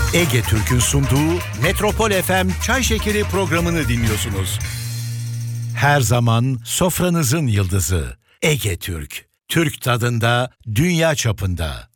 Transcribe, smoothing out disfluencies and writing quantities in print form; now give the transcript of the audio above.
Ege Türk'ün sunduğu Metropol FM Çay Şekeri programını dinliyorsunuz. Her zaman sofranızın yıldızı Ege Türk. Türk tadında, dünya çapında.